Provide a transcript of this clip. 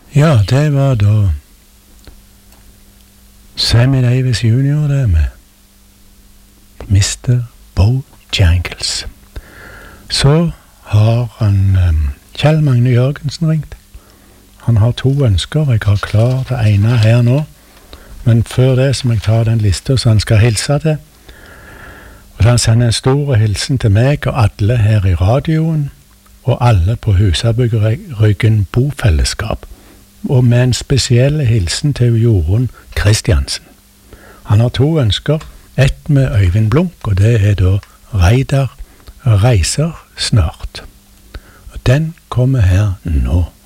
Ja, det var da Sammy Davis Jr. det med Mr. Bojangles. Så har han Kjell Magne Jørgensen ringt. Han har 2 ønsker, jeg har klar det ene her nå. Men før det så må jeg ta den lista så han skal hilse til. Og han sender en stor hilsen til meg og alle her i radioen, og alle på Husabyggeryggen bofellesskap. Og med en spesiell hilsen til Jorunn Kristiansen. Han har 2 ønsker, ett med Øyvind Blunk, og det er da Reidar reiser snart. Og den kommer her nå.